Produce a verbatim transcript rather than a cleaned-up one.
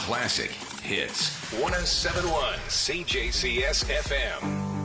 classic hits. one oh seven point one C J C S F M.